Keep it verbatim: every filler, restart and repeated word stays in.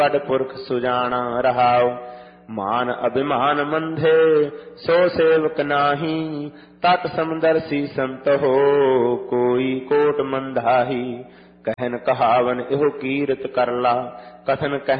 पद पुरख सुजाना रहाओ। मान अभिमान मंधे सो सेवक नाही, तत् समदर्शी संत हो कोई कोट मंदाही। कहन कहावन एहो कीरत करला, कथन कह